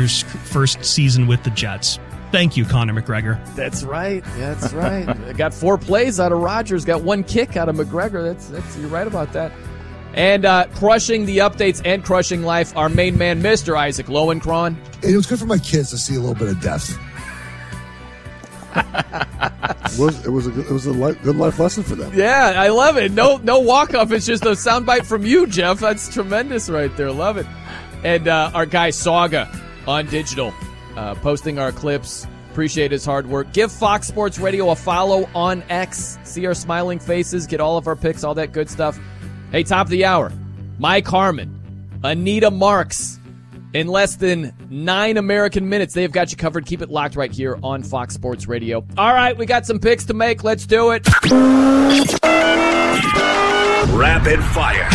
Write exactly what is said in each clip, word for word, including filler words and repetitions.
Rodgers' first season with the Jets. Thank you, Conor McGregor. That's right. That's right. Got four plays out of Rodgers. Got one kick out of McGregor. That's that's you're right about that. And uh, crushing the updates and crushing life, our main man, Mister Isaac Lowenkron. It was good for my kids to see a little bit of death. it was it was a good, it was a li- good life lesson for them. Yeah, I love it. No no walk off. It's just a soundbite from you, Jeff. That's tremendous right there. Love it. And uh, our guy Saga on digital. Uh, posting our clips. Appreciate his hard work. Give Fox Sports Radio a follow on X. See our smiling faces. Get all of our picks, all that good stuff. Hey, top of the hour. Mike Harmon, Anita Marks. In less than nine American minutes, they've got you covered. Keep it locked right here on Fox Sports Radio. All right, we got some picks to make. Let's do it. Rapid fire.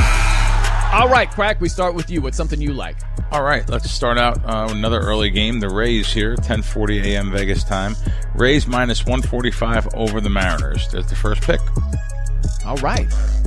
All right, Crack, we start with you. What's something you like? All right, let's start out uh, another early game. The Rays here, ten forty a.m. Vegas time. Rays minus one forty-five over the Mariners. There's the first pick. All right.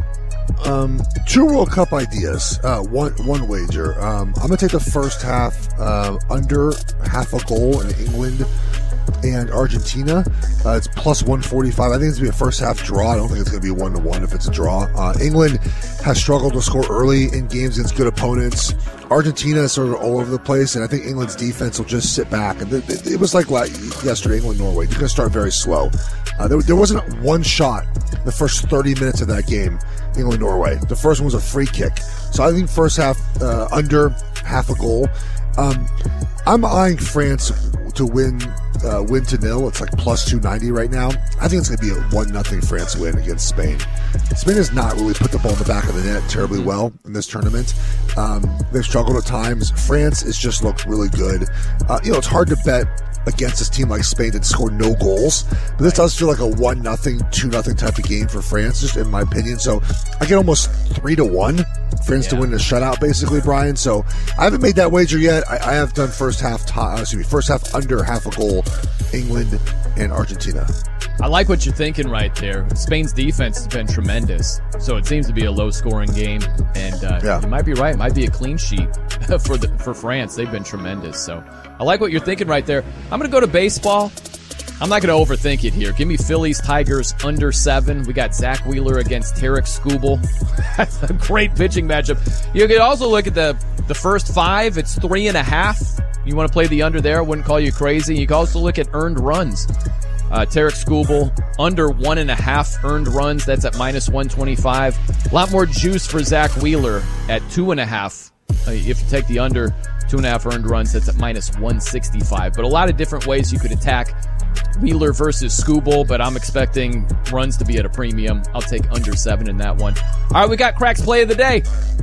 Um, two World Cup ideas. Uh, one one wager. Um, I'm going to take the first half uh, under half a goal in England and Argentina. Uh, it's plus one forty-five. I think it's going to be a first half draw. I don't think it's going to be one to one if it's a draw. Uh, England has struggled to score early in games against good opponents. Argentina is sort of all over the place, and I think England's defense will just sit back. And th- th- it was like yesterday, England-Norway. You're going to start very slow. Uh, there, there wasn't one shot the first thirty minutes of that game, England-Norway. The first one was a free kick. So I think first half uh, under half a goal. Um, I'm eyeing France to win uh, win to nil. It's like plus two ninety right now. I think it's going to be a one nothing France win against Spain. Spain has not really put the ball in the back of the net terribly well in this tournament. Um, they've struggled at times. France has just looked really good. Uh, you know, it's hard to bet against this team like Spain that scored no goals, but this does feel like a one nothing, two nothing type of game for France, just in my opinion. So I get almost three to one France yeah. to win a shutout, basically, Brian. So I haven't made that wager yet. I, I have done first half, t- uh, excuse me, first half under half a goal, England and Argentina. I like what you're thinking right there. Spain's defense has been tremendous, so it seems to be a low-scoring game, and uh, yeah. you might be right. It might be a clean sheet for the, for France. They've been tremendous, so I like what you're thinking right there. I'm going to go to baseball. I'm not going to overthink it here. Give me Phillies, Tigers, under seven. We got Zach Wheeler against Tarek Skubal. That's a great pitching matchup. You can also look at the, the first five. It's three and a half. You want to play the under there? I wouldn't call you crazy. You can also look at earned runs. Uh, Tarek Skubal, under one and a half earned runs. That's at minus one twenty-five. A lot more juice for Zach Wheeler at two and a half. Uh, if you take the under, two and a half earned runs, that's at minus one sixty-five. But a lot of different ways you could attack Wheeler versus Skubal, but I'm expecting runs to be at a premium. I'll take under seven in that one. All right, we got Crack's play of the day.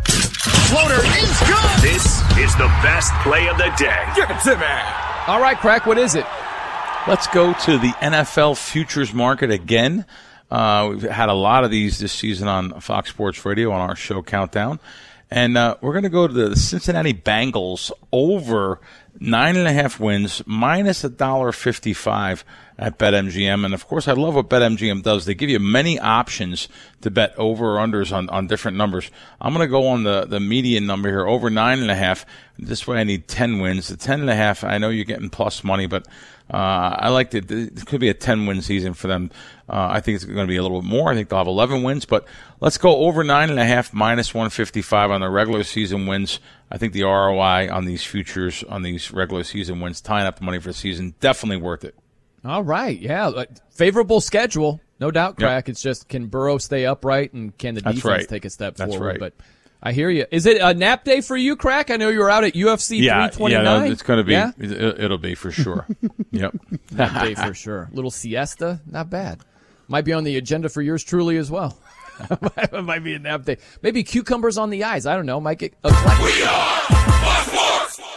Floater is good. This is the best play of the day. Give it to me. All right, Crack, what is it? Let's go to the N F L futures market again. Uh, we've had a lot of these this season on Fox Sports Radio on our show Countdown. And uh, we're going to go to the Cincinnati Bengals over nine and a half wins, minus one dollar fifty-five at BetMGM. And, of course, I love what BetMGM does. They give you many options to bet over or unders on, on different numbers. I'm going to go on the, the median number here, over nine and a half. This way I need ten wins. The ten and a half, I know you're getting plus money, but uh, I like it. It could be a ten-win season for them. Uh, I think it's going to be a little bit more. I think they'll have eleven wins, but let's go over nine and a half, minus one fifty-five on the regular season wins. I think the R O I on these futures, on these regular season wins, tying up the money for the season, definitely worth it. All right, yeah. Favorable schedule, no doubt, Crack. Yep. It's just, can Burrow stay upright, and can the That's defense right. take a step That's forward? Right. But I hear you. Is it a nap day for you, Crack? I know you were out at U F C yeah, three twenty-nine. Yeah, no, it's going to be. Yeah? It'll be for sure. Yep. Nap day for sure. Little siesta, not bad. Might be on the agenda for yours truly as well. It might be a nap day. Maybe cucumbers on the eyes. I don't know. Might get a flex. We are Fox Sports.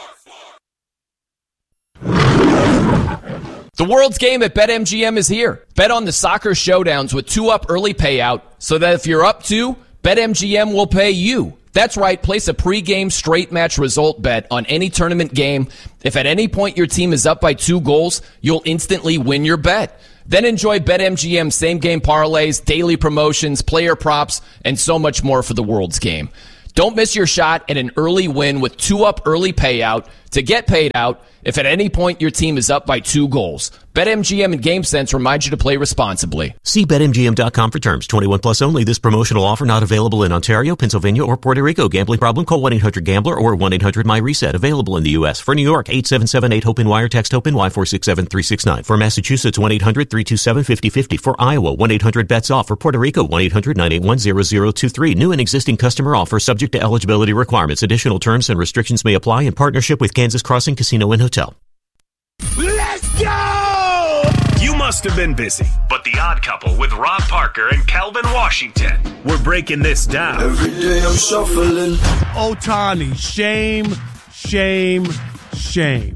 The world's game at BetMGM is here. Bet on the soccer showdowns with two up early payout so that if you're up two, BetMGM will pay you. That's right. Place a pregame straight match result bet on any tournament game. If at any point your team is up by two goals, you'll instantly win your bet. Then enjoy BetMGM same-game parlays, daily promotions, player props, and so much more for the world's game. Don't miss your shot at an early win with two-up early payout to get paid out if at any point your team is up by two goals. BetMGM and GameSense remind you to play responsibly. See Bet M G M dot com for terms. twenty-one plus only. This promotional offer not available in Ontario, Pennsylvania, or Puerto Rico. Gambling problem? Call one eight hundred gambler or one eight hundred my reset. Available in the U S. For New York, eight seven seven eight hope wire. Text HOPE-NY four six seven three six nine. For Massachusetts, one eight hundred three two seven five zero five zero. For Iowa, one eight hundred bets off. For Puerto Rico, one eight hundred nine eight one zero zero two three. New and existing customer offer subject to eligibility requirements. Additional terms and restrictions may apply in partnership with Kansas Crossing Casino and Hotel. Let's go! You must have been busy, but The Odd Couple with Rob Parker and Calvin Washington, we're breaking this down. Every day I'm shuffling. Ohtani, shame, shame, shame.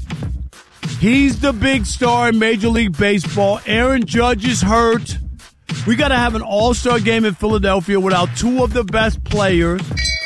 He's the big star in Major League Baseball. Aaron Judge is hurt. We got to have an all-star game in Philadelphia without two of the best players.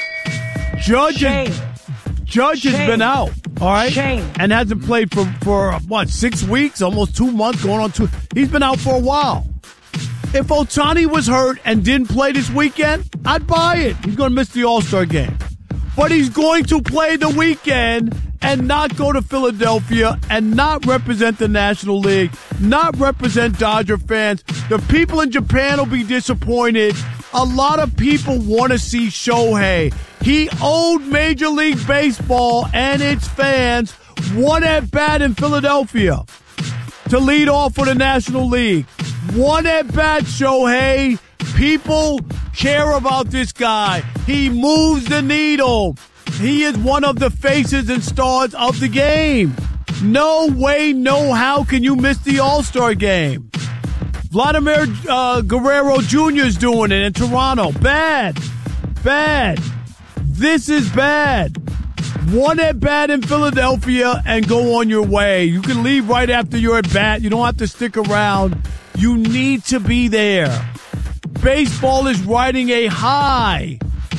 Judge, shame. Is, Judge shame. has been out. All right, Shame. And hasn't played for, for, what, six weeks, almost two months, going on two. He's been out for a while. If Ohtani was hurt and didn't play this weekend, I'd buy it. He's going to miss the All-Star game. But he's going to play the weekend and not go to Philadelphia and not represent the National League, not represent Dodger fans. The people in Japan will be disappointed. A lot of people want to see Shohei. He owed Major League Baseball and its fans one at-bat in Philadelphia to lead off for the National League. One at-bat, Shohei. People care about this guy. He moves the needle. He is one of the faces and stars of the game. No way, no how can you miss the All-Star game. Vladimir uh, Guerrero Junior is doing it in Toronto. Bad. Bad. This is bad. One at-bat in Philadelphia and go on your way. You can leave right after your at-bat. You don't have to stick around. You need to be there. Baseball is riding a high.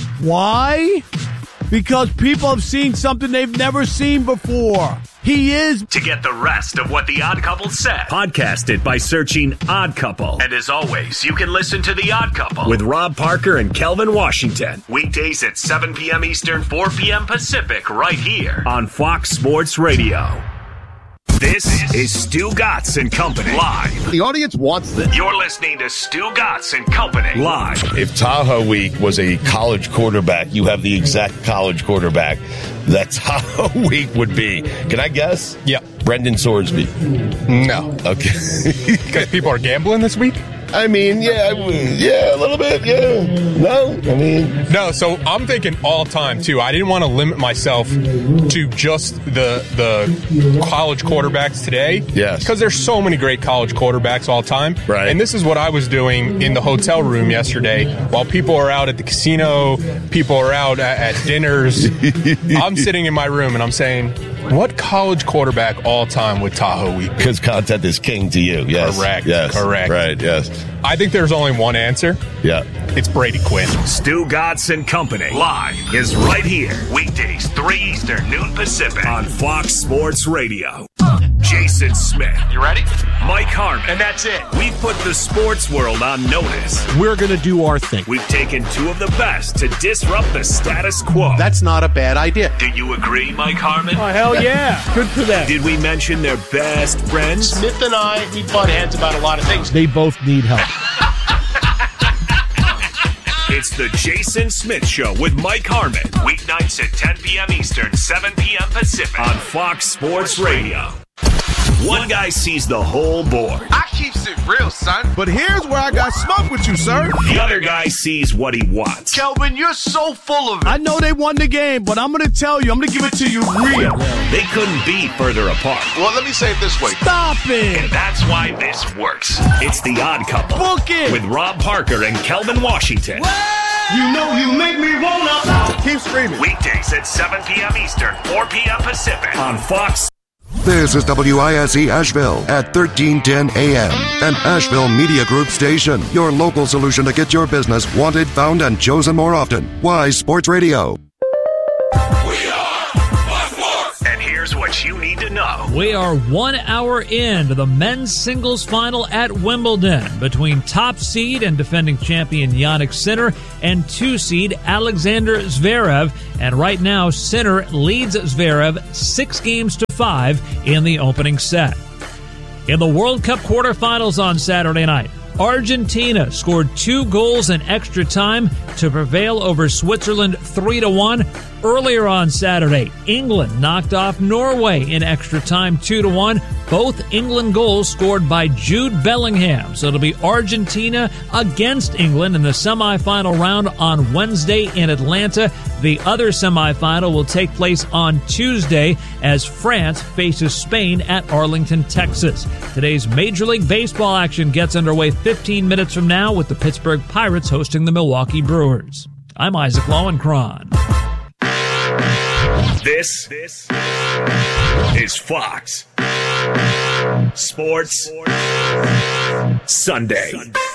Why? Because people have seen something they've never seen before. He is. To get the rest of what The Odd Couple said, podcast it by searching Odd Couple. And as always, you can listen to The Odd Couple with Rob Parker and Kelvin Washington. Weekdays at seven p.m. Eastern, four p.m. Pacific, right here on Fox Sports Radio. This is Stu Gatz and Company live. The audience wants this. You're listening to Stu Gatz and Company live. If Tahoe Week was a college quarterback, you have the exact college quarterback that Tahoe Week would be. Can I guess? Yeah. Brendan Sorsby. No. Okay. Because people are gambling this week? I mean, yeah, yeah, a little bit, yeah. No, I mean... No, so I'm thinking all time, too. I didn't want to limit myself to just the the college quarterbacks today. Yes. Because there's so many great college quarterbacks all time. Right. And this is what I was doing in the hotel room yesterday. While people are out at the casino, people are out at, at dinners, I'm sitting in my room and I'm saying... What college quarterback all time would Tahoe Week be? Because content is king to you, yes. Correct, yes. correct. Right, yes. I think there's only one answer. Yeah. It's Brady Quinn. Stu Gatz and Company live is right here. Weekdays, three Eastern, noon Pacific on Fox Sports Radio. Jason Smith. You ready? Mike Harmon. And that's it. We've put the sports world on notice. We're going to do our thing. We've taken two of the best to disrupt the status quo. That's not a bad idea. Do you agree, Mike Harmon? Oh, hell yeah. Good for them. Did we mention their best friends? Smith and I, we butt heads about a lot of things. They both need help. It's the Jason Smith Show with Mike Harmon. Weeknights at ten p.m. Eastern, seven p.m. Pacific on Fox Sports Radio. One guy sees the whole board. I keeps it real, son. But here's where I got smoked with you, sir. The other guy sees what he wants. Kelvin, you're so full of it. I know they won the game, but I'm going to tell you, I'm going to give it to you real. They couldn't be further apart. Well, let me say it this way. Stop it. And that's why this works. It's The Odd Couple. Book it. With Rob Parker and Kelvin Washington. You know you make me wanna. Keep screaming. Weekdays at seven p.m. Eastern, four p.m. Pacific on Fox. This is W I S E Asheville at thirteen ten A M, an Asheville Media Group station. Your local solution to get your business wanted, found, and chosen more often. Wise Sports Radio. We are Fox Sports. And here here's what you need to know. We are one hour into the men's singles final at Wimbledon between top seed and defending champion Jannik Sinner and two seed Alexander Zverev. And right now, Sinner leads Zverev six games to five in the opening set. In the World Cup quarterfinals on Saturday night, Argentina scored two goals in extra time to prevail over Switzerland three to one. Earlier on Saturday, England knocked off Norway in extra time two to one. Both England goals scored by Jude Bellingham. So it'll be Argentina against England in the semifinal round on Wednesday in Atlanta. The other semifinal will take place on Tuesday as France faces Spain at Arlington, Texas. Today's Major League Baseball action gets underway fifteen minutes from now with the Pittsburgh Pirates hosting the Milwaukee Brewers. I'm Isaac Lowenkron. This, this is Fox Sports Sunday.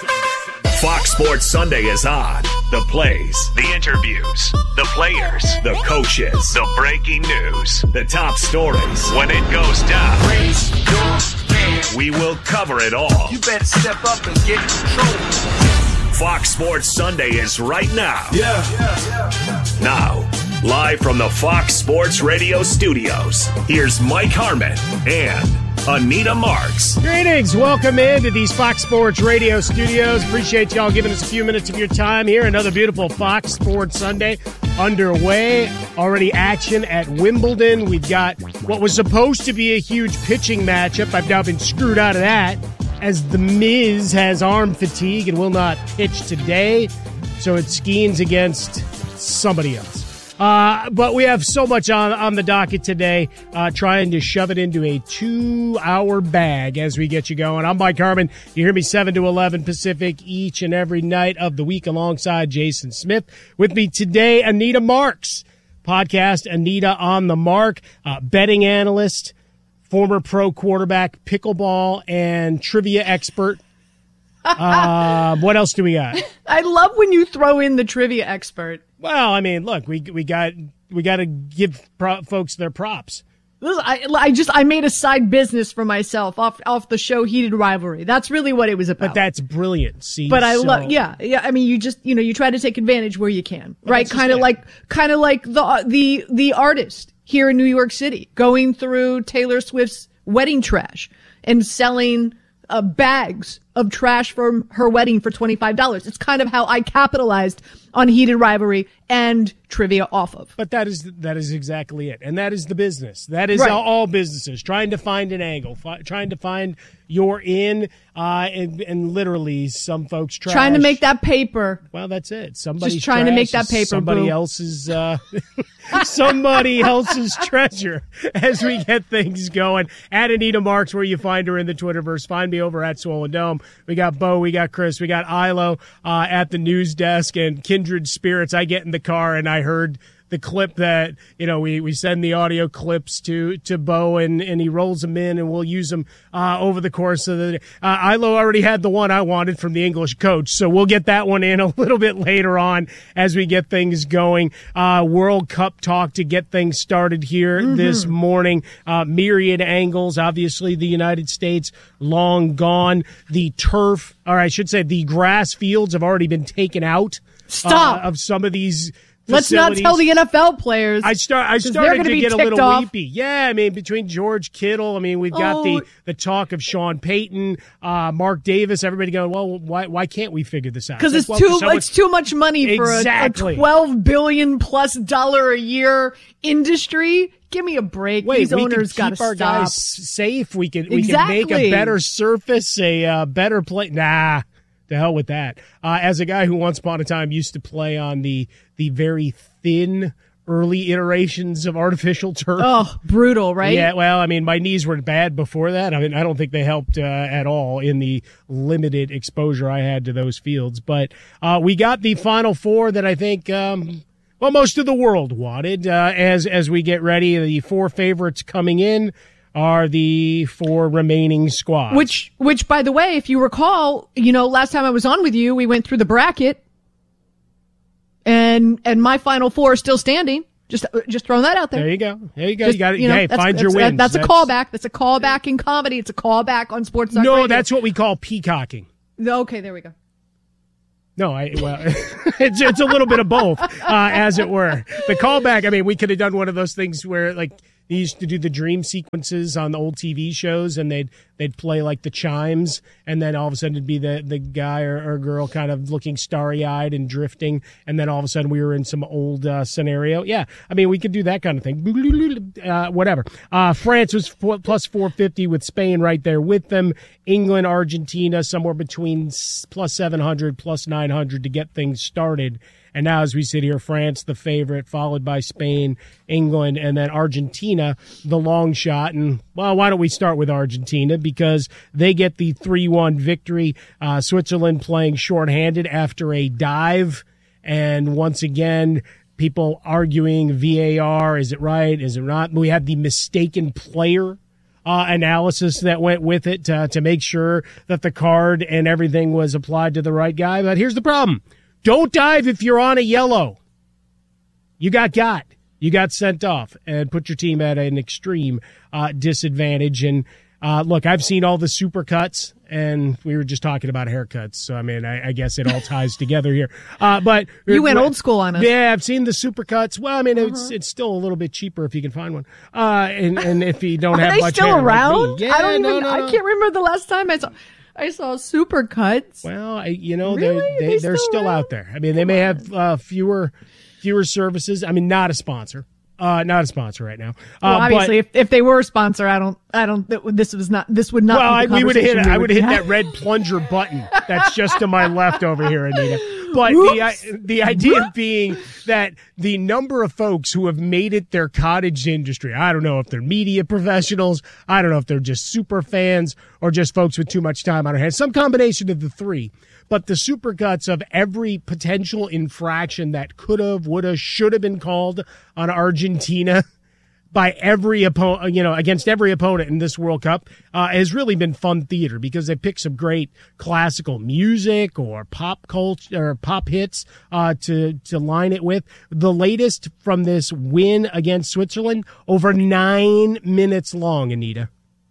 Fox Sports Sunday is on. The plays, the interviews, the players, the coaches, the breaking news, the top stories. When it goes down, raise your hand. We will cover it all. You better step up and get control. Fox Sports Sunday is right now. Yeah. yeah, yeah. Now, live from the Fox Sports Radio studios, here's Mike Harmon and Anita Marks. Greetings. Welcome into these Fox Sports Radio studios. Appreciate y'all giving us a few minutes of your time here. Another beautiful Fox Sports Sunday underway. Already action at Wimbledon. We've got what was supposed to be a huge pitching matchup. I've now been screwed out of that as The Miz has arm fatigue and will not pitch today. So it's Skeens against somebody else. Uh, but we have so much on, on the docket today, uh, trying to shove it into a two-hour bag as we get you going. I'm Mike Harmon. You hear me seven to eleven Pacific each and every night of the week alongside Jason Smith. With me today, Anita Marks, podcast Anita on the Mark, uh, betting analyst, former pro quarterback, pickleball, and trivia expert. uh, what else do we got? I love when you throw in the trivia expert. Well, I mean, look, we we got we got to give pro- folks their props. Listen, I, I just I made a side business for myself off off the show Heated Rivalry. That's really what it was about. But that's brilliant. See, but I so. love, yeah, yeah. I mean, you just you know you try to take advantage where you can, well, right? Kind of like kind of like the the the artist here in New York City going through Taylor Swift's wedding trash and selling uh, bags of trash from her wedding for twenty-five dollars. It's kind of how I capitalized on Heated Rivalry and trivia off of. But that is that is exactly it. And that is the business. That is right. all, all businesses, trying to find an angle, fi- trying to find your in, uh, and, and literally some folks trash. Trying to make that paper. Well, that's it. Somebody's Just trying to make that paper, Somebody boo. else's, uh, somebody else's treasure as we get things going. At Anita Marks, where you find her in the Twitterverse. Find me over at Swollen Dome. We got Bo, we got Chris, we got Ilo uh, at the news desk, and Kindred Spirits. I get in the car and I heard the clip that, you know, we, we send the audio clips to, to Bo and, and he rolls them in and we'll use them uh, over the course of the day. Uh, Ilo already had the one I wanted from the English coach, so we'll get that one in a little bit later on as we get things going. Uh, World Cup talk to get things started here mm-hmm. this morning. Uh, myriad angles, obviously the United States long gone. The turf, or I should say the grass fields have already been taken out. Stop. Uh, of some of these Let's not tell the N F L players. I start. I started to get a little off. weepy. Yeah, I mean, between George Kittle, I mean, we've got oh. the, the talk of Sean Payton, uh, Mark Davis, everybody going, well, why why can't we figure this out? Because it's, like, too well, it's too much money for exactly. a, a twelve billion plus dollar a year industry. Give me a break. Wait, These we owners can got keep our stop. guys safe. We can we exactly. can make a better surface, a uh, better play. Nah. To hell with that. Uh, as a guy who once upon a time used to play on the the very thin early iterations of artificial turf. Oh, brutal, right? Yeah, well, I mean, my knees were bad before that. I mean, I don't think they helped uh, at all in the limited exposure I had to those fields. But uh, we got the Final Four that I think, um, well, most of the world wanted uh, as as we get ready. The four favorites coming in are the four remaining squads. Which, which, by the way, if you recall, you know, last time I was on with you, we went through the bracket, and and my Final Four is still standing. Just, just throwing that out there. There you go. There you go. Just, you got to you know, hey, that's, find that's, your wins. That's, that's a that's, callback. That's a callback in comedy. It's a callback on sports. No, radio. that's what we call peacocking. Okay, there we go. No, I well, it's it's a little bit of both, uh, as it were. The callback. I mean, we could have done one of those things where like they used to do the dream sequences on the old T V shows, and they'd they'd play like the chimes, and then all of a sudden it'd be the the guy or, or girl kind of looking starry eyed and drifting, and then all of a sudden we were in some old uh, scenario. Yeah, I mean we could do that kind of thing. Uh, whatever. Uh, France was four, plus four fifty with Spain right there with them. England, Argentina, somewhere between plus seven hundred, plus nine hundred to get things started. And now as we sit here, France, the favorite, followed by Spain, England, and then Argentina, the long shot. And, well, why don't we start with Argentina? Because they get the three one victory. Uh, Switzerland playing shorthanded after a dive. And once again, people arguing V A R. Is it right? Is it not? We had the mistaken player Uh, analysis that went with it uh, to make sure that the card and everything was applied to the right guy. But here's the problem. Don't dive if you're on a yellow. You got got. You got sent off and put your team at an extreme uh, disadvantage. And uh, look, I've seen all the super cuts, and we were just talking about haircuts. So, I mean, I, I guess it all ties together here. Uh, but you went old school on us. Yeah, I've seen the super cuts. Well, I mean, uh-huh. it's it's still a little bit cheaper if you can find one. Uh, and, and if you don't Are have they much still hair around? Like me. Yeah, I don't no, even. no, no. I can't remember the last time I saw. I saw super cuts. Well, I, you know, really? they're, they, they they're still, still out there. I mean, they may have uh, fewer fewer services. I mean, not a sponsor. Uh, not a sponsor right now. Uh, well, obviously, but, if, if they were a sponsor, I don't, I don't. This was not. This would not. Well, be the I, we would have hit. we I would have hit have. that red plunger button. That's just to my left over here, Anita. But the the idea being that the number of folks who have made it their cottage industry. I don't know if they're media professionals. I don't know if they're just super fans or just folks with too much time on their hands. Some combination of the three. But the supercuts of every potential infraction that could have, would have, should have been called on Argentina by every opponent, you know, against every opponent in this World Cup uh, has really been fun theater because they pick some great classical music or pop culture or pop hits uh, to to line it with. The latest from this win against Switzerland, over nine minutes long, Anita.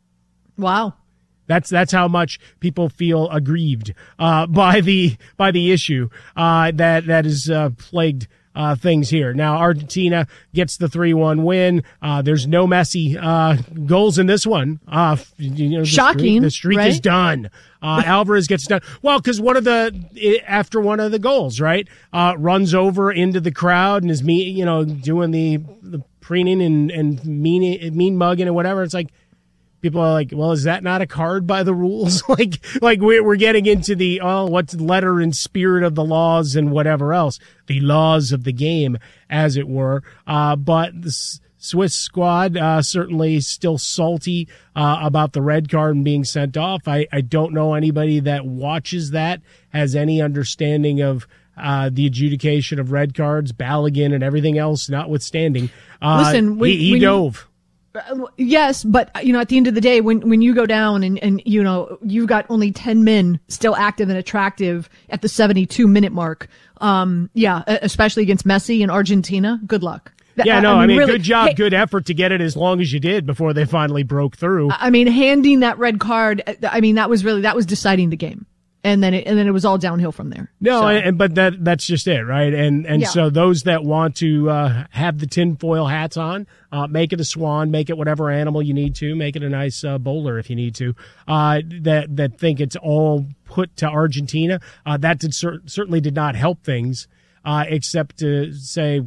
Wow. That's that's how much people feel aggrieved uh, by the by the issue uh, that that is uh, plagued uh, things here. Now Argentina gets the three one win. Uh, there's no Messi uh, goals in this one. Uh, you know, the Shocking. Streak, the streak right? is done. Uh, Alvarez gets done. Well, because one of the after one of the goals, right, uh, runs over into the crowd and is me, you know, doing the the preening and and mean mean mugging and whatever. It's like. People are like, well, is that not a card by the rules? like, like we're, we're getting into the, oh, what's letter and spirit of the laws and whatever else, the laws of the game, as it were. Uh, but the S- Swiss squad, uh, certainly still salty, uh, about the red card and being sent off. I, I don't know anybody that watches that has any understanding of, uh, the adjudication of red cards, Balogun and everything else, notwithstanding. Uh, Listen, when, he, he when dove. You- Yes, but you know, at the end of the day, when when you go down and and you know you've got only ten men still active and attractive at the seventy-two minute mark, um, yeah, especially against Messi and Argentina. Good luck. Yeah, no, I mean, I mean really, good job, hey, good effort to get it as long as you did before they finally broke through. I mean, handing that red card, I mean, that was really that was deciding the game. And then it, and then it was all downhill from there. No, so. and, but that that's just it, right? And and yeah. so those that want to uh, have the tinfoil hats on, uh, make it a swan, make it whatever animal you need to, make it a nice uh, bowler if you need to. Uh, that that think it's all put to Argentina. Uh, that did cer- certainly did not help things, uh, except to say,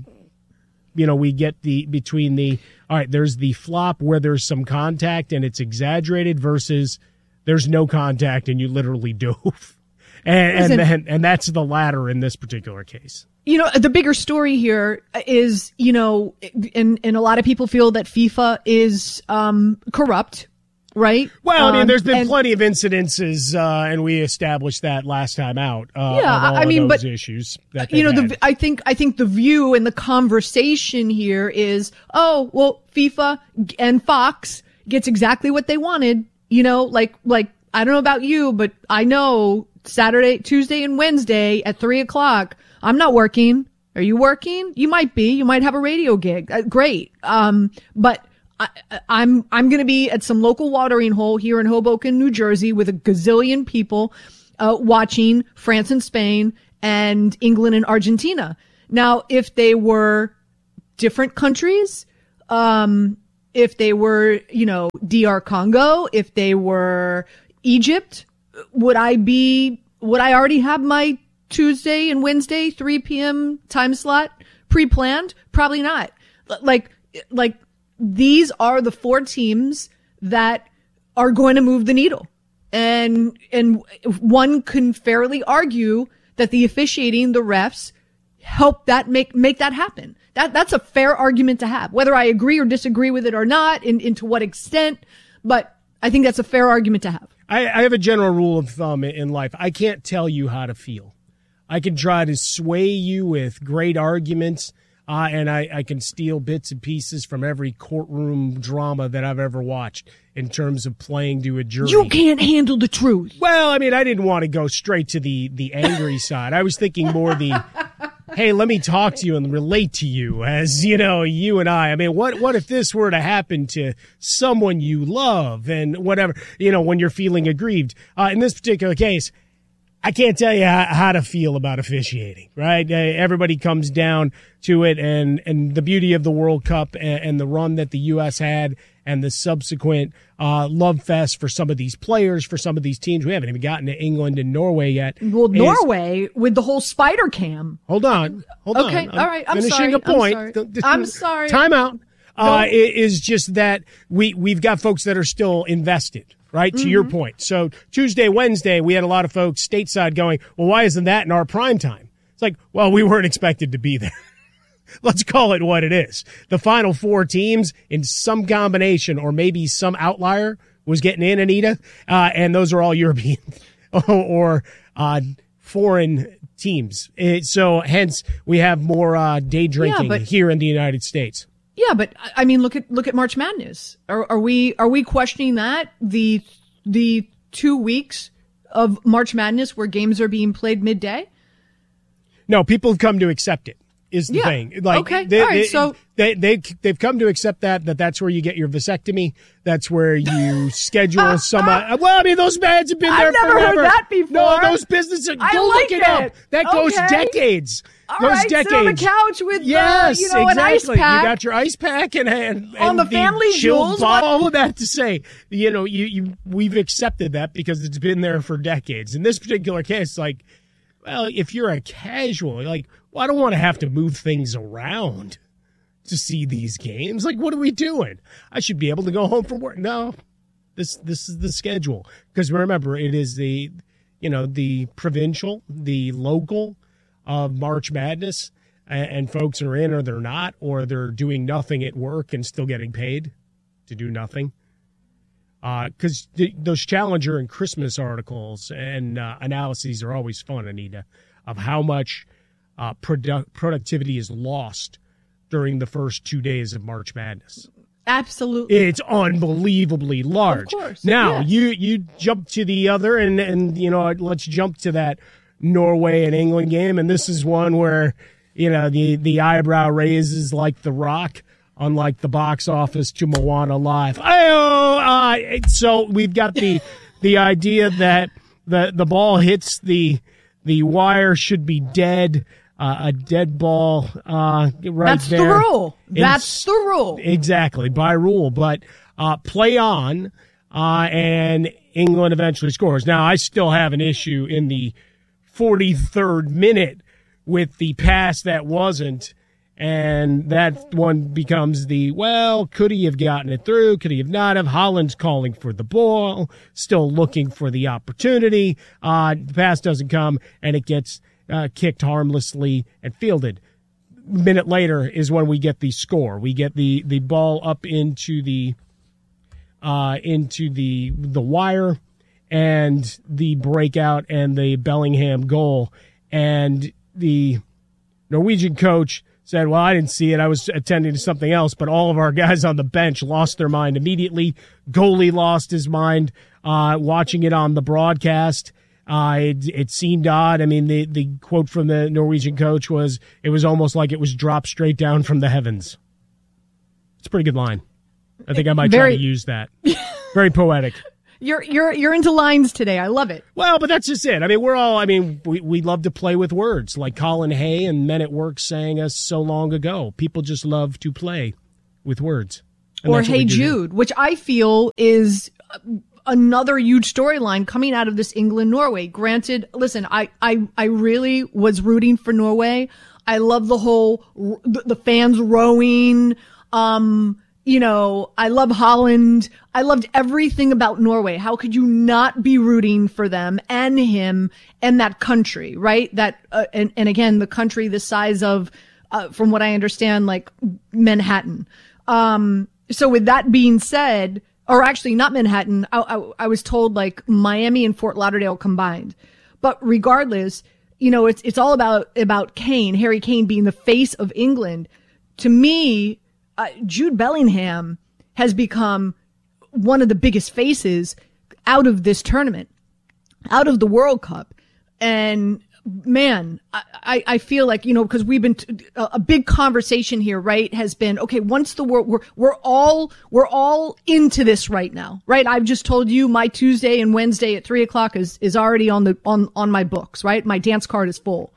you know, we get the between the all right. There's the flop where there's some contact and it's exaggerated versus. There's no contact and you literally dove. And, Listen, and, and, and that's the latter in this particular case. You know, the bigger story here is, you know, and, and a lot of people feel that FIFA is, um, corrupt, right? Well, I mean, um, there's been and, plenty of incidences, uh, and we established that last time out, uh, yeah, of all I mean, of those but, issues. That you know, had. the, I think, I think the view and the conversation here is, oh, well, FIFA and Fox gets exactly what they wanted. You know, like, like, I don't know about you, but I know Saturday, Tuesday, and Wednesday at three o'clock, I'm not working. Are you working? You might be. You might have a radio gig. Uh, great. Um, but I, I'm I'm going to be at some local watering hole here in Hoboken, New Jersey, with a gazillion people uh, watching France and Spain and England and Argentina. Now, if they were different countries, um, if they were, you know, D R Congo, if they were Egypt, would I be? Would I already have my Tuesday and Wednesday three p.m. time slot pre-planned? Probably not. Like, like these are the four teams that are going to move the needle. And, and one can fairly argue that the officiating, the refs help that make, make that happen. That, that's a fair argument to have, whether I agree or disagree with it or not, and, and to what extent. But I think that's a fair argument to have. I, I have a general rule of thumb in life. I can't tell you how to feel. I can try to sway you with great arguments, uh, and I, I can steal bits and pieces from every courtroom drama that I've ever watched in terms of playing to a jury. You can't handle the truth. Well, I mean, I didn't want to go straight to the, the angry side. I was thinking more the, hey, let me talk to you and relate to you as, you know, you and I. I mean, what what if this were to happen to someone you love and whatever, you know, when you're feeling aggrieved? Uh, in this particular case, I can't tell you how, how to feel about officiating, right? Uh, everybody comes down to it, and, and the beauty of the World Cup and, and the run that the U S had and the subsequent uh, love fest for some of these players, for some of these teams. We haven't even gotten to England and Norway yet. Well, is, Norway with the whole spider cam. Hold on. Hold okay, on. Okay, all right. I'm finishing sorry. a point. I'm sorry. I'm sorry. Time out. Uh, is just that we, we've got folks that are still invested. Right, to mm-hmm. your point. So Tuesday, Wednesday, we had a lot of folks stateside going, well, why isn't that in our prime time? It's like, well, we weren't expected to be there. Let's call it what it is. The final four teams in some combination or maybe some outlier was getting in, Anita, uh, and those are all European or uh, foreign teams. It, so hence we have more uh, day drinking yeah, but- here in the United States. Yeah, but I mean, look at look at March Madness. Are, are we are we questioning that the the two weeks of March Madness where games are being played midday? No, people have come to accept it. Is the yeah. thing like okay? They, All right, they, so they they they've come to accept that that that's where you get your vasectomy. That's where you schedule some. Uh, well, I mean, those bands have been there I've never forever. heard that before. No, those businesses. I go like look it, it up. That okay. goes decades. All goes right, decades. sit on the couch with yes, uh, you know, exactly. an ice pack. You got your ice pack and, and, and on the, the family chilled jewels. Bottle, all of that to say, you know, you you we've accepted that because it's been there for decades. In this particular case, like, well, if you're a casual, like, well, I don't want to have to move things around to see these games. Like, what are we doing? I should be able to go home from work. No, this this is the schedule. Because remember, it is the, you know, the provincial, the local of March Madness, and, and folks are in or they're not, or they're doing nothing at work and still getting paid to do nothing. Because uh, those Challenger and Christmas articles and uh, analyses are always fun, Anita, of how much uh, produ- productivity is lost during the first two days of March Madness. Absolutely. It's unbelievably large. Of course. Now, yes. you, you jump to the other, and, and, you know, let's jump to that Norway and England game. And this is one where, you know, the, the eyebrow raises like The Rock, unlike the box office to Moana Live. Oh, uh, so we've got the the idea that the the ball hits the the wire should be dead. Uh, a dead ball, uh, right That's there. the rule. That's it's, the rule. Exactly, by rule. But uh, play on, uh, and England eventually scores. Now, I still have an issue in the forty-third minute with the pass that wasn't, and that one becomes the, well, could he have gotten it through? Could he have not have? Holland's calling for the ball, still looking for the opportunity. Uh, the pass doesn't come, and it gets Uh, kicked harmlessly and fielded. A minute later is when we get the score. We get the, the ball up into the uh, into the the wire, and the breakout and the Bellingham goal. And the Norwegian coach said, well, I didn't see it. I was attending to something else. But all of our guys on the bench lost their mind immediately. Goalie lost his mind uh, watching it on the broadcast. Uh, it, it seemed odd. I mean, the, the quote from the Norwegian coach was, it was almost like it was dropped straight down from the heavens. It's a pretty good line. I think I might Very, try to use that. Very poetic. You're you're you're into lines today. I love it. Well, but that's just it. I mean, we're all. I mean, we we love to play with words, like Colin Hay and Men at Work sang us so long ago. People just love to play with words. And or Hey Jude, which I feel is another huge storyline coming out of this England Norway. Granted, listen, I I I really was rooting for Norway. I love the whole the, the fans rowing. Um. You know, I love Holland. I loved everything about Norway. How could you not be rooting for them and him and that country, right? That, uh, and, and again, the country the size of, uh, from what I understand, like Manhattan. Um, so with that being said, or actually not Manhattan, I, I, I was told like Miami and Fort Lauderdale combined. But regardless, you know, it's, it's all about, about Kane, Harry Kane being the face of England. To me, Uh, Jude Bellingham has become one of the biggest faces out of this tournament, out of the World Cup. And man, I, I feel like, you know, because we've been, t- a big conversation here, right, has been, okay, once the world, we're, we're all, we're all into this right now, right? I've just told you my Tuesday and Wednesday at three o'clock is, is already on the, on, on my books, right? My dance card is full.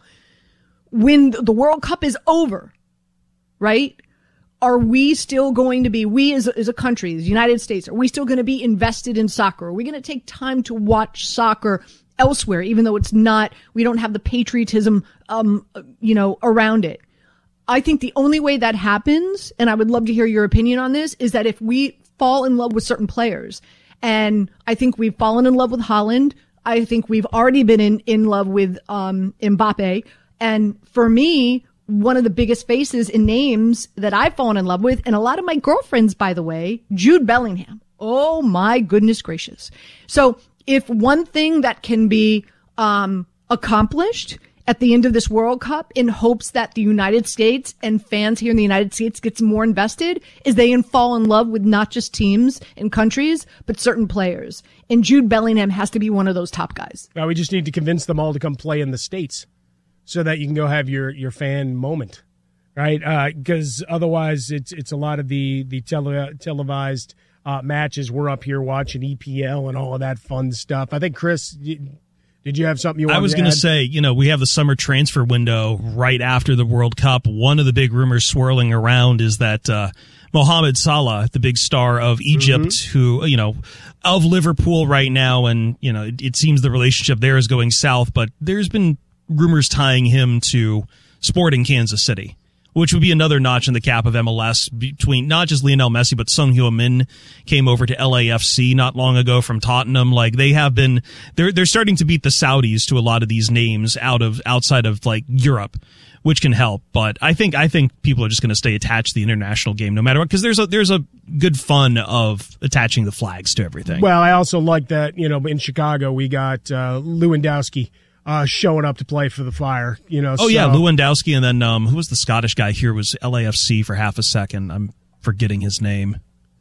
When the World Cup is over, right? Are we still going to be, we as a, as a country, the United States, are we still going to be invested in soccer? Are we going to take time to watch soccer elsewhere, even though it's not, we don't have the patriotism, um, you know, around it? I think the only way that happens, and I would love to hear your opinion on this, is that if we fall in love with certain players. And I think we've fallen in love with Haaland. I think we've already been in, in love with, um, Mbappe. And for me, one of the biggest faces and names that I've fallen in love with, and a lot of my girlfriends, by the way, Jude Bellingham. Oh my goodness gracious. So if one thing that can be, um, accomplished at the end of this World Cup in hopes that the United States and fans here in the United States gets more invested is they fall in love with not just teams and countries, but certain players. And Jude Bellingham has to be one of those top guys. Well, we just need to convince them all to come play in the States, so that you can go have your, your fan moment, right? Because uh, otherwise, it's it's a lot of the the tele, televised uh, matches. We're up here watching E P L and all of that fun stuff. I think, Chris, you, did you have something you wanted to I was going to say, you know, we have the summer transfer window right after the World Cup. One of the big rumors swirling around is that uh, Mohamed Salah, the big star of Egypt, mm-hmm. who, you know, of Liverpool right now, and, you know, it, it seems the relationship there is going south, but there's been rumors tying him to Sporting Kansas City, which would be another notch in the cap of M L S between not just Lionel Messi, but Son Heung-min came over to L A F C not long ago from Tottenham. Like they have been, they're, they're starting to beat the Saudis to a lot of these names out of, outside of like Europe, which can help. But I think, I think people are just going to stay attached to the international game no matter what, because there's a, there's a good fun of attaching the flags to everything. Well, I also like that, you know, in Chicago, we got uh, Lewandowski Uh, showing up to play for the Fire, you know. Oh so. yeah, Lewandowski, and then um, who was the Scottish guy here? Was L A F C for half a second. I'm forgetting his name.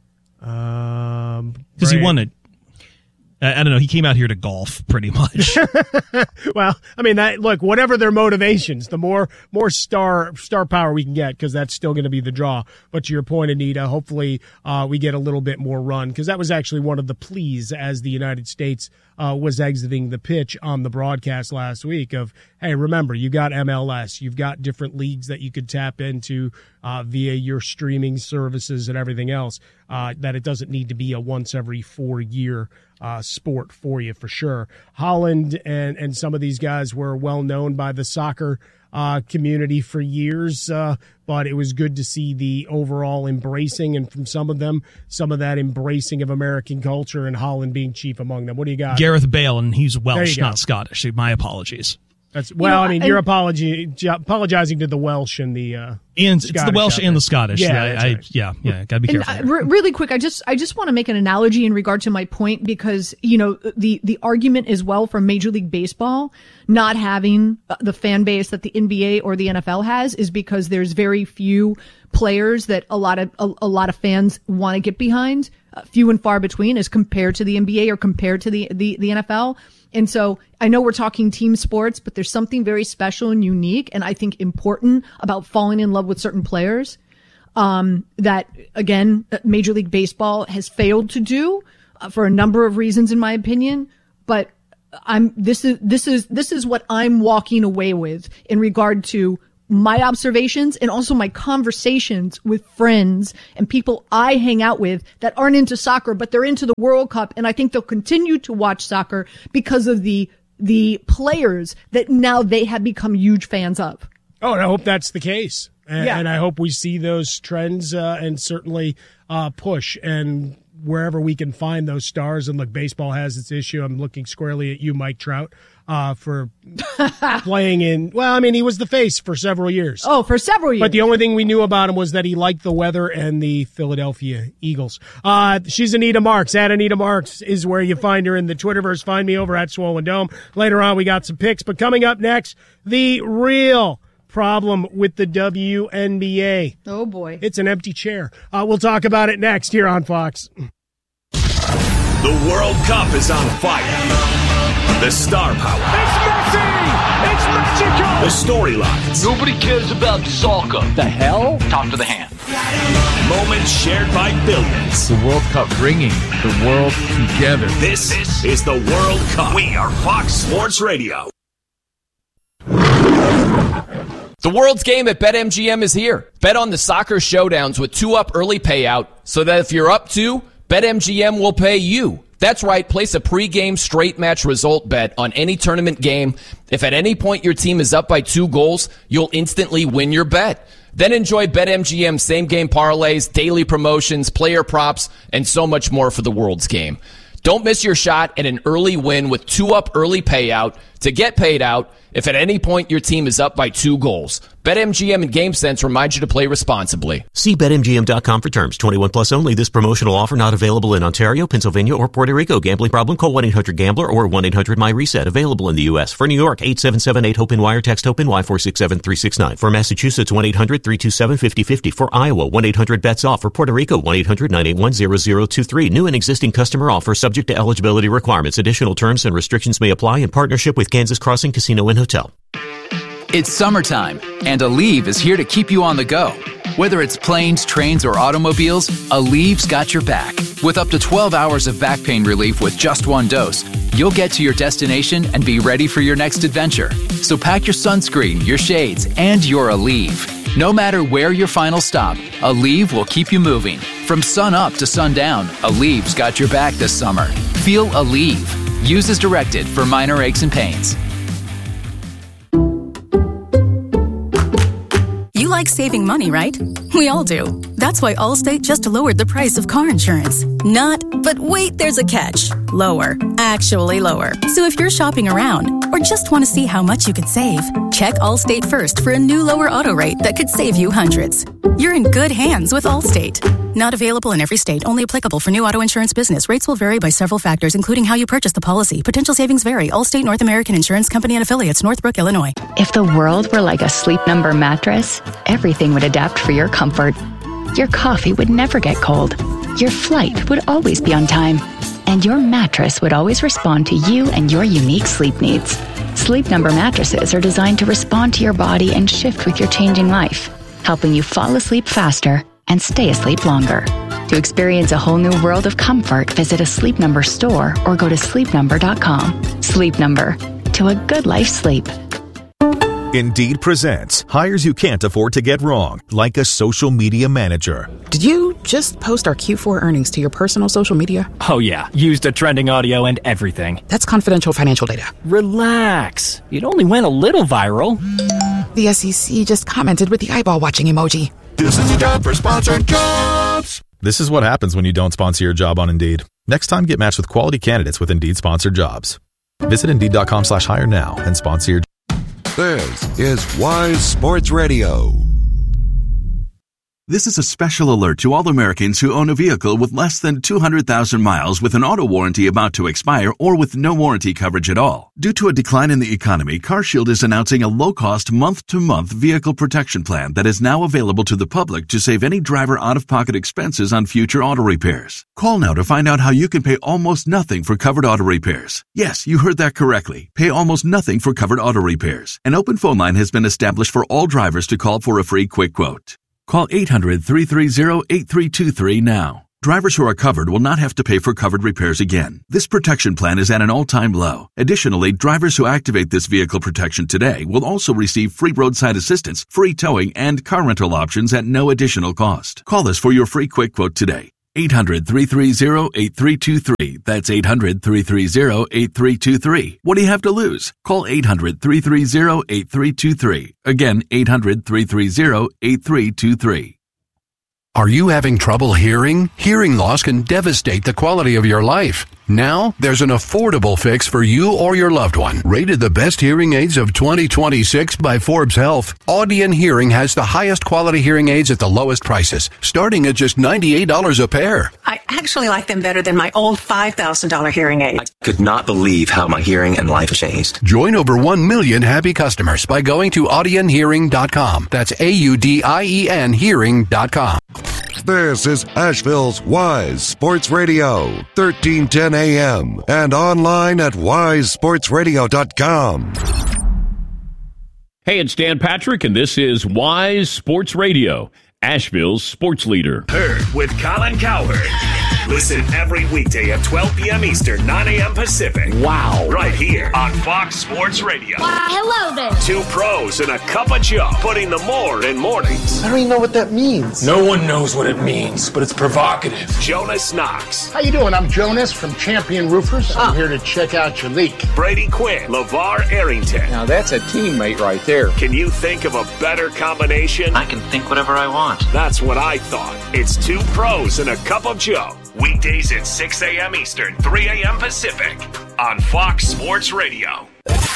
Um, because he won it. I, I don't know. He came out here to golf, pretty much. Well, I mean, that look, whatever their motivations, the more more star star power we can get, because that's still going to be the draw. But to your point, Anita, hopefully uh, we get a little bit more run, because that was actually one of the pleas as the United States uh, was exiting the pitch on the broadcast last week of, hey, remember, you got M L S, you've got different leagues that you could tap into uh, via your streaming services and everything else, uh, that it doesn't need to be a once every four year Uh, sport for you, for sure. Holland and, and some of these guys were well known by the soccer uh, community for years, uh, but it was good to see the overall embracing, and from some of them, some of that embracing of American culture, and Holland being chief among them. What do you got? Gareth Bale, and he's Welsh, not Scottish. My apologies. That's well. You know, I mean, and, you're apology, apologizing to the Welsh and the uh, and Scottish it's the Welsh and the Scottish. Yeah, I, I, right. yeah, yeah. Gotta be careful. And, uh, r- really quick, I just I just want to make an analogy in regard to my point, because you know the the argument as well for Major League Baseball not having the fan base that the N B A or the N F L has is because there's very few players that a lot of a, a lot of fans want to get behind. uh, few and far between as compared to the N B A or compared to the, the, the N F L. And so I know we're talking team sports, but there's something very special and unique and I think important about falling in love with certain players, um, that again, Major League Baseball has failed to do uh, for a number of reasons, in my opinion. But I'm, this is, this is, this is what I'm walking away with in regard to my observations and also my conversations with friends and people I hang out with that aren't into soccer, but they're into the World Cup. And I think they'll continue to watch soccer because of the, the players that now they have become huge fans of. Oh, and I hope that's the case. And, yeah. and I hope we see those trends uh, and certainly uh, push and wherever we can find those stars. And look, baseball has its issue. I'm looking squarely at you, Mike Trout. Uh, for playing in, well, I mean, he was the face for several years. Oh, for several years. But the only thing we knew about him was that he liked the weather and the Philadelphia Eagles. Uh, she's Anita Marks. At Anita Marks is where you find her in the Twitterverse. Find me over at Swollen Dome. Later on, we got some picks. But coming up next, the real problem with the W N B A. Oh, boy. It's an empty chair. Uh, we'll talk about it next here on Fox. The World Cup is on fire. The star power. It's Messi! It's Mexico! The storylines. Nobody cares about soccer. The hell? Talk to the hand. Moments shared by billions. The World Cup bringing the world together. This, this is the World Cup. We are Fox Sports Radio. The world's game at BetMGM is here. Bet on the soccer showdowns with two-up early payout so that if you're up two, BetMGM will pay you. That's right, place a pregame straight match result bet on any tournament game. If at any point your team is up by two goals, you'll instantly win your bet. Then enjoy BetMGM same-game parlays, daily promotions, player props, and so much more for the world's game. Don't miss your shot at an early win with two-up early payout to get paid out if at any point your team is up by two goals. BetMGM and GameSense remind you to play responsibly. See Bet M G M dot com for terms. twenty-one plus only. This promotional offer not available in Ontario, Pennsylvania, or Puerto Rico. Gambling problem? Call one eight hundred gambler or one eight hundred my reset. Available in the U S. For New York, eight seven seven eight HOPE wire. Text HOPE-NY four six seven three six nine. For Massachusetts, one eight hundred three two seven five zero five zero. For Iowa, one eight hundred bets off. For Puerto Rico, one eight hundred nine eight one zero zero two three. New and existing customer offer subject to eligibility requirements. Additional terms and restrictions may apply in partnership with Kansas Crossing Casino and Hotel. It's summertime, and Aleve is here to keep you on the go. Whether it's planes, trains, or automobiles, Aleve's got your back. With up to twelve hours of back pain relief with just one dose, you'll get to your destination and be ready for your next adventure. So pack your sunscreen, your shades, and your Aleve. No matter where your final stop, Aleve will keep you moving. From sun up to sundown, Aleve's got your back this summer. Feel Aleve. Use as directed for minor aches and pains. You like saving money, right? We all do. That's why Allstate just lowered the price of car insurance. Not, but wait, there's a catch. Lower. Actually lower. So if you're shopping around or just want to see how much you could save, check Allstate first for a new lower auto rate that could save you hundreds. You're in good hands with Allstate. Not available in every state. Only applicable for new auto insurance business. Rates will vary by several factors, including how you purchase the policy. Potential savings vary. Allstate North American Insurance Company and affiliates, Northbrook, Illinois. If the world were like a Sleep Number mattress, everything would adapt for your comfort. Your coffee would never get cold. Your flight would always be on time. And your mattress would always respond to you and your unique sleep needs. Sleep Number mattresses are designed to respond to your body and shift with your changing life, helping you fall asleep faster and stay asleep longer. To experience a whole new world of comfort, visit a Sleep Number store or go to sleep number dot com. Sleep Number. To a good life sleep. Indeed presents hires you can't afford to get wrong, like a social media manager. Did you just post our Q four earnings to your personal social media? Oh yeah, used a trending audio and everything. That's confidential financial data. Relax. It only went a little viral. The S E C just commented with the eyeball watching emoji. This is your job for sponsored jobs. This is what happens when you don't sponsor your job on Indeed. Next time, get matched with quality candidates with Indeed sponsored jobs. Visit Indeed.com slash hire now and sponsor your job. This is Wise Sports Radio. This is a special alert to all Americans who own a vehicle with less than two hundred thousand miles with an auto warranty about to expire or with no warranty coverage at all. Due to a decline in the economy, CarShield is announcing a low-cost month-to-month vehicle protection plan that is now available to the public to save any driver out-of-pocket expenses on future auto repairs. Call now to find out how you can pay almost nothing for covered auto repairs. Yes, you heard that correctly. Pay almost nothing for covered auto repairs. An open phone line has been established for all drivers to call for a free quick quote. Call eight hundred, three three zero, eight three two three now. Drivers who are covered will not have to pay for covered repairs again. This protection plan is at an all-time low. Additionally, drivers who activate this vehicle protection today will also receive free roadside assistance, free towing, and car rental options at no additional cost. Call us for your free quick quote today. eight hundred, three three zero, eight three two three. That's eight hundred, three three zero, eight three two three. What do you have to lose? Call eight hundred, three three zero, eight three two three. Again, eight hundred, three three zero, eight three two three. Are you having trouble hearing? Hearing loss can devastate the quality of your life. Now, there's an affordable fix for you or your loved one. Rated the best hearing aids of twenty twenty-six by Forbes Health, Audion Hearing has the highest quality hearing aids at the lowest prices, starting at just ninety-eight dollars a pair. I actually like them better than my old five thousand dollars hearing aid. I could not believe how my hearing and life changed. Join over one million happy customers by going to audion hearing dot com. That's A U D I E N hearing dot com. This is Asheville's Wise Sports Radio, thirteen ten A M, and online at wise sports radio dot com. Hey, it's Dan Patrick, and this is Wise Sports Radio, Asheville's sports leader. Heard with Colin Cowherd. Listen every weekday at twelve p.m. Eastern, nine a.m. Pacific. Wow. Right here on Fox Sports Radio. Wow, hello there. Two pros and a cup of joe, putting the more in mornings. I don't even know what that means. No one knows what it means, but it's provocative. Jonas Knox. How you doing? I'm Jonas from Champion Roofers. I'm here to check out your leak. Brady Quinn. LeVar Arrington. Now that's a teammate right there. Can you think of a better combination? I can think whatever I want. That's what I thought. It's two pros and a cup of joe. Weekdays at six a.m. Eastern, three a.m. Pacific on Fox Sports Radio.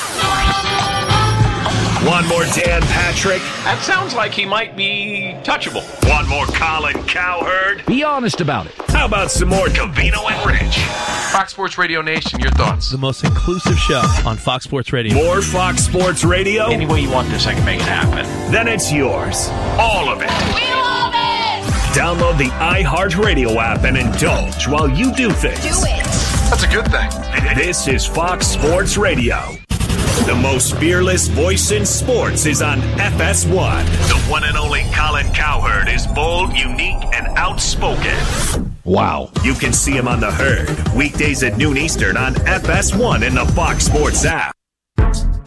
One more Dan Patrick. That sounds like he might be touchable. One more Colin Cowherd. Be honest about it. How about some more Covino and Rich? Fox Sports Radio Nation, your thoughts? The most inclusive show on Fox Sports Radio. More Fox Sports Radio? Any way you want this, I can make it happen. Then it's yours. All of it. We love it! Download the iHeartRadio app and indulge while you do things. Do it. That's a good thing. This is Fox Sports Radio. The most fearless voice in sports is on F S one. The one and only Colin Cowherd is bold, unique, and outspoken. Wow. You can see him on The Herd, weekdays at noon Eastern on F S one in the Fox Sports app.